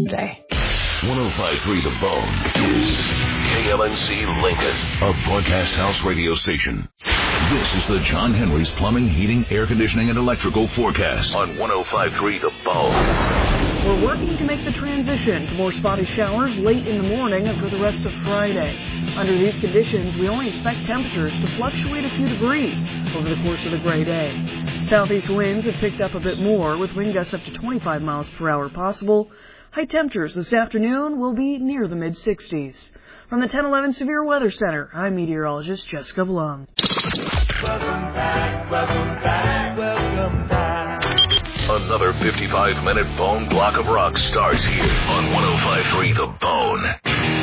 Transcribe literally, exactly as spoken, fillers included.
someday. one oh five point three The Bone is K L N C Lincoln, a broadcast house radio station. This is the John Henry's Plumbing, Heating, Air Conditioning, and Electrical forecast on one oh five point three The Bone. We're working to make the transition to more spotty showers late in the morning and for the rest of Friday. Under these conditions, we only expect temperatures to fluctuate a few degrees over the course of the gray day. Southeast winds have picked up a bit more, with wind gusts up to twenty-five miles per hour possible. High temperatures this afternoon will be near the mid sixties. From the ten eleven Severe Weather Center, I'm meteorologist Jessica Blum. Welcome back, welcome back, welcome back. Another fifty-five minute Bone block of rock starts here on one oh five point three The Bone.